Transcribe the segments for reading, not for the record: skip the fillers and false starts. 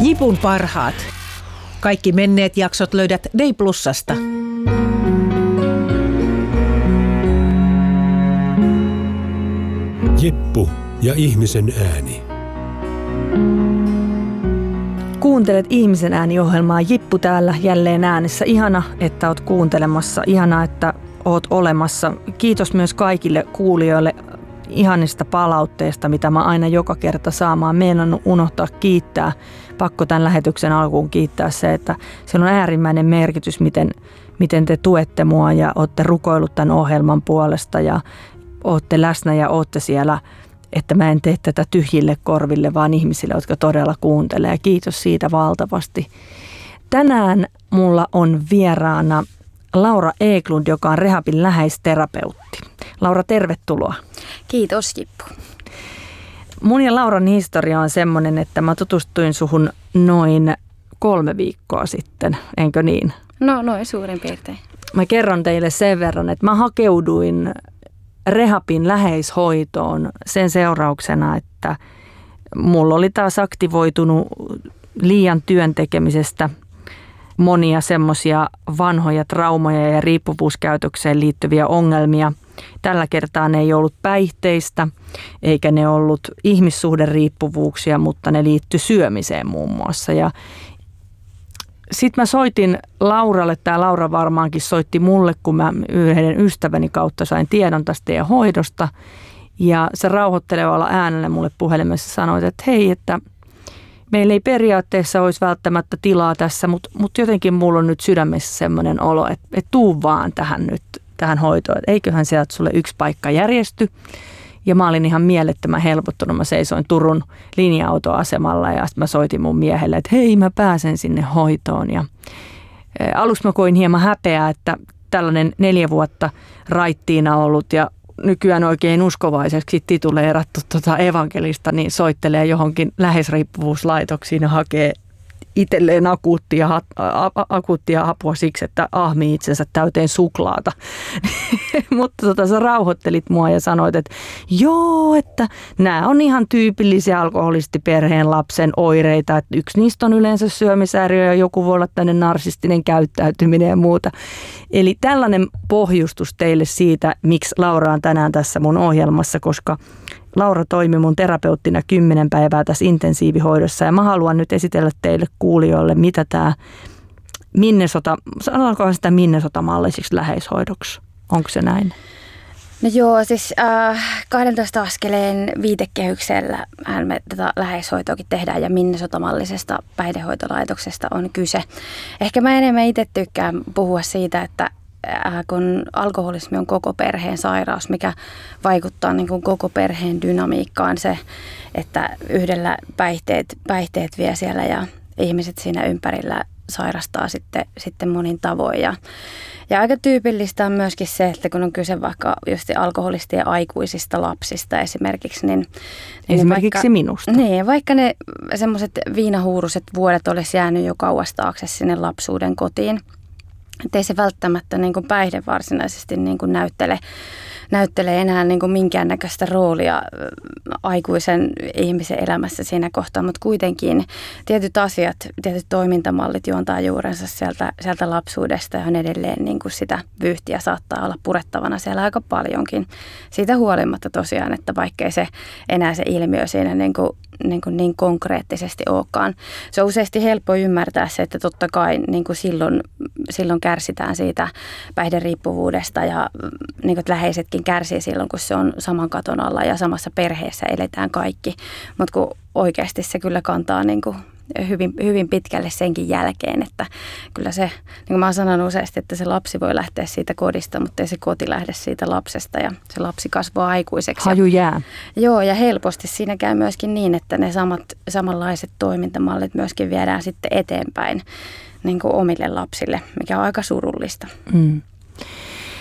Jipun parhaat. Kaikki menneet jaksot löydät Day Plusasta. Jippu ja ihmisen ääni. Kuuntelet Ihmisen ääni-ohjelmaa. Jippu täällä jälleen äänessä. Ihana, että oot kuuntelemassa. Ihana, että oot olemassa. Kiitos myös kaikille kuulijoille ihanista palautteesta, mitä mä aina joka kerta saamaan. Meidän unohtaa kiittää. Pakko tämän lähetyksen alkuun kiittää se, että se on äärimmäinen merkitys, miten te tuette mua ja ootte rukoillut tämän ohjelman puolesta ja ootte läsnä ja ootte siellä, että mä en tee tätä tyhjille korville, vaan ihmisille, jotka todella kuuntelee. Ja kiitos siitä valtavasti. Tänään mulla on vieraana Laura Eklund, joka on Rehabin läheisterapeutti. Laura, tervetuloa. Kiitos, Jippu. Mun ja Lauran historia on semmoinen, että mä tutustuin suhun noin 3 viikkoa sitten, enkö niin? No, noin suurin piirtein. Mä kerron teille sen verran, että mä hakeuduin Rehabin läheishoitoon sen seurauksena, että mulla oli taas aktivoitunut liian työn tekemisestä monia semmoisia vanhoja traumoja ja riippuvuuskäytökseen liittyviä ongelmia. Tällä kertaa ne ei ollut päihteistä, eikä ne ollut ihmissuhderiippuvuuksia, mutta ne liittyi syömiseen muun muassa. Ja sitten mä soitin Lauralle, tämä Laura varmaankin soitti mulle, kun mä yhden ystäväni kautta sain tiedon tästä teidän hoidosta. Ja se rauhoittelevalla äänellä mulle puhelimessa sanoi, että hei, että meillä ei periaatteessa olisi välttämättä tilaa tässä, mutta jotenkin mulla on nyt sydämessä semmoinen olo, että tuu vaan tähän hoitoon. Että eiköhän sieltä sulle yksi paikka järjesty. Ja mä olin ihan mielettömän helpottunut. Mä seisoin Turun linja-autoasemalla ja sitten mä soitin mun miehelle, että hei, mä pääsen sinne hoitoon. Ja aluksi mä koin hieman häpeää, että tällainen 4 vuotta raittiina ollut ja nykyään oikein uskovaiseksi tituleerattu evankelista, niin soittelee johonkin läheisriippuvuuslaitoksiin ja hakee itselleen akuuttia apua siksi, että ahmii itsensä täyteen suklaata. Mutta sä rauhoittelit mua ja sanoit, että joo, että nämä on ihan tyypillisiä alkoholistiperheen lapsen oireita. Että yksi niistä on yleensä syömishäiriö ja joku voi olla tämmöinen narsistinen käyttäytyminen ja muuta. Eli tällainen pohjustus teille siitä, miksi Laura on tänään tässä mun ohjelmassa, koska Laura toimi mun terapeuttina 10 päivää tässä intensiivihoidossa ja mä haluan nyt esitellä teille kuulijoille, mitä tämä sanotaanko sitä Minnesota-mallisiksi läheishoidoksi? Onko se näin? No joo, siis 12 askeleen viitekehyksellä me tätä läheishoitoakin tehdään ja Minnesota-mallisesta päihdehoitolaitoksesta on kyse. Ehkä mä enemmän itse tykkään puhua siitä, että kun alkoholismi on koko perheen sairaus, mikä vaikuttaa niin kuin koko perheen dynamiikkaan se, että yhdellä päihteet vie siellä ja ihmiset siinä ympärillä sairastaa sitten monin tavoin. Ja aika tyypillistä on myöskin se, että kun on kyse vaikka just alkoholistien aikuisista lapsista esimerkiksi, niin esimerkiksi minusta. Niin, vaikka ne semmoiset viinahuuruset vuodet olisi jäänyt jo kauas taakse sinne lapsuuden kotiin, että ei se välttämättä niin kuin päihde varsinaisesti niin kuin näyttele enää niin kuin minkäännäköistä roolia aikuisen ihmisen elämässä siinä kohtaa, mutta kuitenkin tietyt asiat, tietyt toimintamallit juontaa juurensa sieltä lapsuudesta ja on edelleen niin kuin sitä vyyhtiä saattaa olla purettavana siellä aika paljonkin. Siitä huolimatta tosiaan, että vaikkei se enää se ilmiö siinä niin konkreettisesti olekaan. Se on useasti helppo ymmärtää se, että totta kai niin kuin silloin kärsitään siitä päihderiippuvuudesta ja niin kuin läheisetkin kärsii silloin, kun se on saman katon alla ja samassa perheessä eletään kaikki. Mutta kun oikeasti se kyllä kantaa niin kuin hyvin, hyvin pitkälle senkin jälkeen, että kyllä se, niin kuin mä oon sanonut useasti, että se lapsi voi lähteä siitä kodista, mutta ei se koti lähde siitä lapsesta ja se lapsi kasvaa aikuiseksi. Haju jää. Joo, ja helposti siinä käy myöskin niin, että ne samanlaiset toimintamallit myöskin viedään sitten eteenpäin niin kuin omille lapsille, mikä on aika surullista. Mm.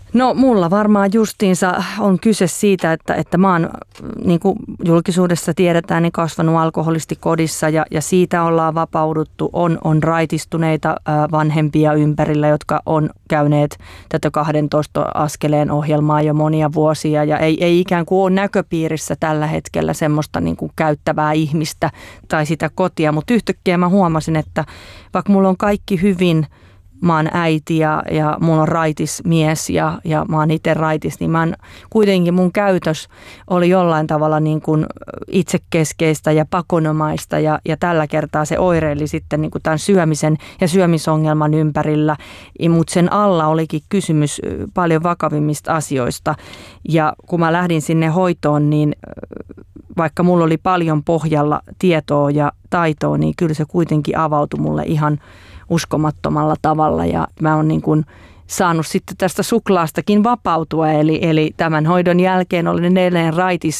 No mulla varmaan justiinsa on kyse siitä, että mä oon, niin kuin julkisuudessa tiedetään, niin kasvanut alkoholistikodissa ja siitä ollaan vapauduttu. On raitistuneita vanhempia ympärillä, jotka on käyneet tätä 12 askeleen ohjelmaa jo monia vuosia ja ei ikään kuin ole näköpiirissä tällä hetkellä semmoista niin kuin käyttävää ihmistä tai sitä kotia, mutta yhtäkkiä mä huomasin, että vaikka mulla on kaikki hyvin, mä oon äiti ja mulla on raitis mies ja mä oon itse raitis, niin kuitenkin mun käytös oli jollain tavalla niin kuin itsekeskeistä ja pakonomaista ja tällä kertaa se oireili sitten niin kuin tämän syömisen ja syömisongelman ympärillä, mutta sen alla olikin kysymys paljon vakavimmista asioista ja kun mä lähdin sinne hoitoon, niin vaikka mulla oli paljon pohjalla tietoa ja taitoa, niin kyllä se kuitenkin avautui mulle ihan uskomattomalla tavalla ja mä oon niin kuin saanut sitten tästä suklaastakin vapautua, eli tämän hoidon jälkeen olen edelleen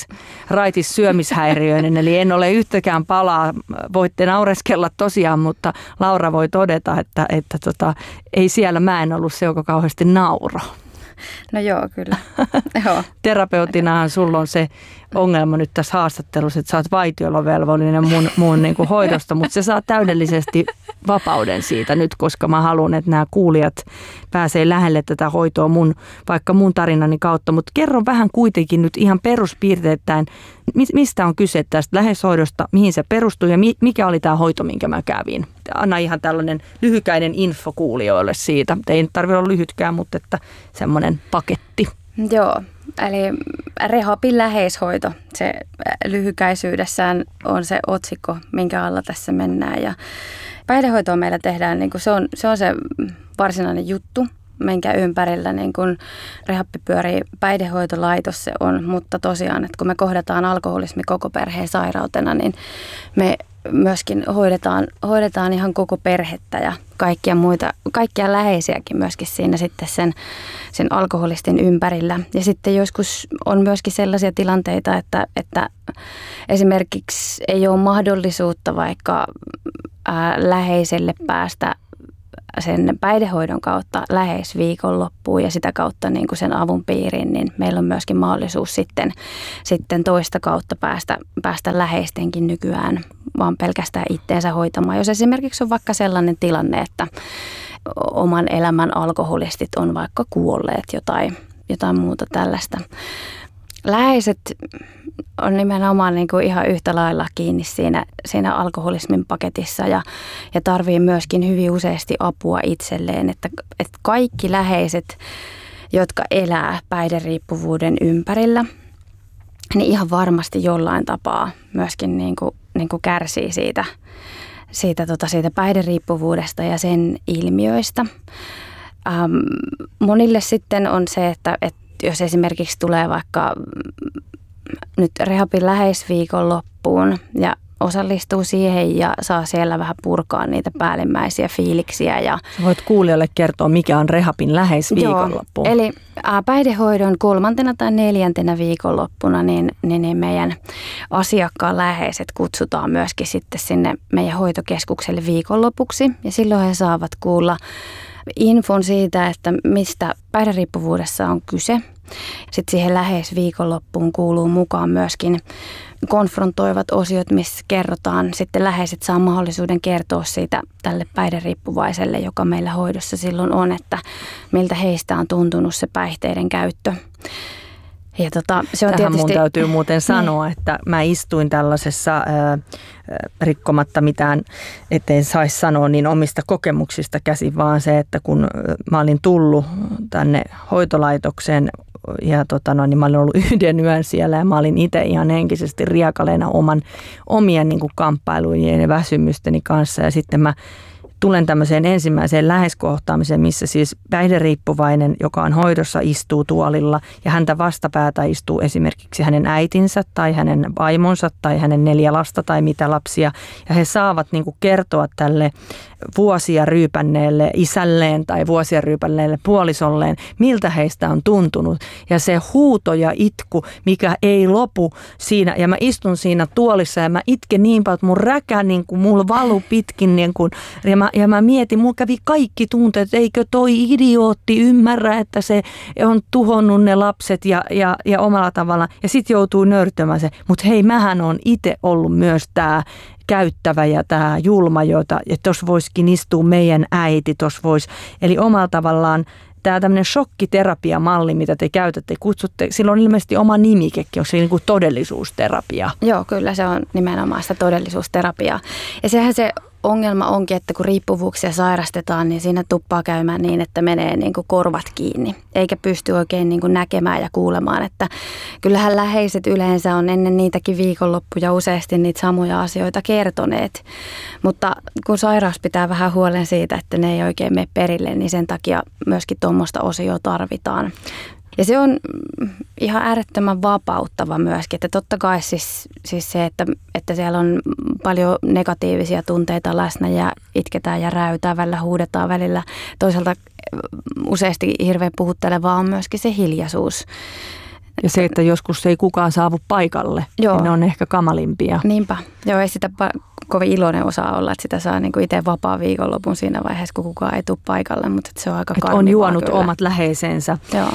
raitis syömishäiriöinen, eli en ole yhtäkään palaa, voitte naureskella tosiaan, mutta Laura voi todeta, että ei siellä mä en ollut se, joka kauheasti nauro. No joo, kyllä. Joo. Terapeutinahan sulla on se ongelma nyt tässä haastattelussa, että sä oot vaitiolovelvollinen mun niin kuin hoidosta, mutta se saa täydellisesti vapauden siitä nyt, koska mä haluan, että nämä kuulijat pääsee lähelle tätä hoitoa vaikka mun tarinani kautta. Mutta kerro vähän kuitenkin nyt ihan peruspiirteittäin, mistä on kyse tästä läheishoidosta, mihin se perustuu ja mikä oli tämä hoito, minkä mä kävin. Anna ihan tällainen lyhykäinen info kuulijoille siitä. Ei tarvitse olla lyhytkään, mutta että semmoinen paketti. Joo, eli Rehabin läheishoito, se lyhykäisyydessään on se otsikko, minkä alla tässä mennään. Ja päihdehoitoa meillä tehdään, niin kuin se on se varsinainen juttu, minkä ympärillä niin kuin Rehabbi pyörii, päihdehoitolaitos se on, mutta tosiaan, että kun me kohdataan alkoholismi koko perheen sairautena, niin me myöskin hoidetaan ihan koko perhettä ja kaikkia läheisiäkin myöskin siinä sitten sen alkoholistin ympärillä. Ja sitten joskus on myöskin sellaisia tilanteita, että esimerkiksi ei ole mahdollisuutta vaikka läheiselle päästä sen päihdehoidon kautta läheisviikonloppuun ja sitä kautta niin kuin sen avun piiriin, niin meillä on myöskin mahdollisuus sitten toista kautta päästä läheistenkin nykyään vaan pelkästään itteensä hoitamaan. Jos esimerkiksi on vaikka sellainen tilanne, että oman elämän alkoholistit on vaikka kuolleet jotain muuta tällaista. Läheiset on nimenomaan niin kuin ihan yhtä lailla kiinni siinä alkoholismin paketissa ja tarvii myöskin hyvin useasti apua itselleen, että kaikki läheiset, jotka elää päihderiippuvuuden ympärillä, niin ihan varmasti jollain tapaa myöskin niin kuin kärsii siitä päihderiippuvuudesta ja sen ilmiöistä. Monille sitten on se, että jos esimerkiksi tulee vaikka nyt Rehabin läheisviikonloppuun ja osallistuu siihen ja saa siellä vähän purkaa niitä päällimmäisiä fiiliksiä. Ja voit kuulijalle kertoa, mikä on Rehabin läheisviikonloppu. Joo, eli päihdehoidon 3. tai 4. viikonloppuna niin meidän asiakkaan läheiset kutsutaan myöskin sitten sinne meidän hoitokeskukselle viikonlopuksi ja silloin he saavat kuulla infon siitä, että mistä päihderiippuvuudessa on kyse. Sitten siihen läheisviikonloppuun kuuluu mukaan myöskin konfrontoivat osiot, missä kerrotaan, sitten läheiset saa mahdollisuuden kertoa siitä tälle päihderiippuvaiselle, joka meillä hoidossa silloin on, että miltä heistä on tuntunut se päihteiden käyttö. Ja se on tähän mun täytyy muuten sanoa, että mä istuin tällaisessa rikkomatta mitään, ettei saisi sanoa niin omista kokemuksista käsin, vaan se, että kun mä olin tullut tänne hoitolaitokseen ja niin mä olin ollut yhden yön siellä ja mä olin itse ihan henkisesti riekaleena omien niin kuin kamppailujen ja väsymysteni kanssa ja sitten mä tulen tämmöiseen ensimmäiseen läheiskohtaamiseen, missä siis päihderiippuvainen, joka on hoidossa, istuu tuolilla ja häntä vastapäätä istuu esimerkiksi hänen äitinsä tai hänen vaimonsa tai hänen 4 lasta tai mitä lapsia. Ja he saavat niin kuin kertoa tälle vuosia ryypänneelle isälleen tai vuosia ryypänneelle puolisolleen, miltä heistä on tuntunut. Ja se huuto ja itku, mikä ei lopu siinä, ja mä istun siinä tuolissa ja mä itken niin paljon, että mun räkä niin kuin mulla valu pitkin, niin kuin, ja mä mietin, mulla kävi kaikki tunteet, että eikö toi idiootti ymmärrä, että se on tuhonnut ne lapset ja omalla tavallaan, ja sit joutuu nöyrtymään se, mutta hei, mähän on itse ollut myös tää käyttävä ja tämä julma, että tuossa voisikin istua meidän äiti, tuossa voisi. Eli omalla tavallaan tämä tämmöinen shokkiterapiamalli, mitä te käytätte, kutsutte, sillä on ilmeisesti oma nimikekin, on se niin kuin todellisuusterapia. Joo, kyllä se on nimenomaan sitä todellisuusterapiaa. Ja sehän se ongelma onkin, että kun riippuvuuksia sairastetaan, niin siinä tuppaa käymään niin, että menee niin kuin korvat kiinni, eikä pysty oikein niin kuin näkemään ja kuulemaan, että kyllähän läheiset yleensä on ennen niitäkin viikonloppuja useasti niitä samoja asioita kertoneet, mutta kun sairaus pitää vähän huolen siitä, että ne ei oikein mene perille, niin sen takia myöskin tuommoista osioa tarvitaan. Ja se on ihan äärettömän vapauttava myöskin, että totta kai siis se, että siellä on paljon negatiivisia tunteita läsnä ja itketään ja räytään, välillä huudetaan välillä. Toisaalta useasti hirveän puhuttelevaa on myöskin se hiljaisuus. Ja se, että joskus ei kukaan saavu paikalle, niin ne on ehkä kamalimpia. Niinpä. Joo, ei sitä kovin iloinen osaa olla, että sitä saa niin kuin itse vapaa viikonlopun siinä vaiheessa, kun kukaan ei tule paikalle, mutta se on aika karmivaa. On juonut kyllä omat läheisensä. Joo.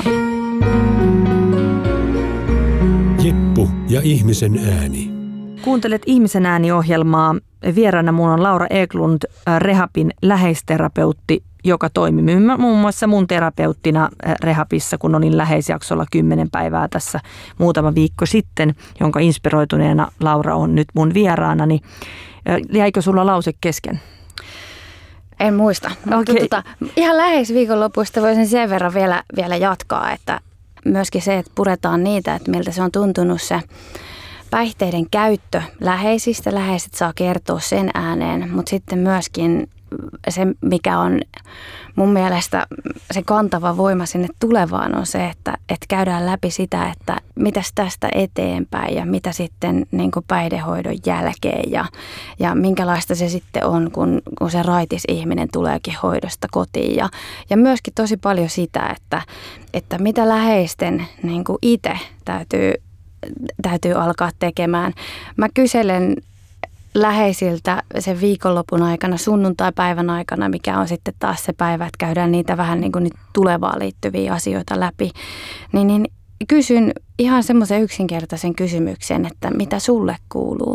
Jeppu ja ihmisen ääni. Kuuntelet Ihmisen ääni-ohjelmaa. Vieraana minulla on Laura Eklund, Rehabin läheisterapeutti, joka toimi muun muassa mun terapeuttina Rehabissa, kun olin läheisjaksolla 10 päivää tässä muutama viikko sitten, jonka inspiroituneena Laura on nyt mun vieraanani. Jäikö sulla lause kesken? En muista. Okay. Ihan läheisviikonlopuista voisin sen verran vielä jatkaa, että myöskin se, että puretaan niitä, että miltä se on tuntunut se päihteiden käyttö läheisistä. Läheiset saa kertoa sen ääneen, mutta sitten myöskin se, mikä on mun mielestä se kantava voima sinne tulevaan on se, että käydään läpi sitä, että mitäs tästä eteenpäin ja mitä sitten niin kuin päihdehoidon jälkeen ja minkälaista se sitten on, kun se raitis ihminen tuleekin hoidosta kotiin. Ja myöskin tosi paljon sitä, että mitä läheisten niin kuin itse täytyy alkaa tekemään. Mä kyselen läheisiltä sen viikonlopun aikana, sunnuntai-päivän aikana, mikä on sitten taas se päivä, että käydään niitä vähän niin kuin nyt tulevaan liittyviä asioita läpi, niin kysyn ihan semmoisen yksinkertaisen kysymyksen, että mitä sulle kuuluu?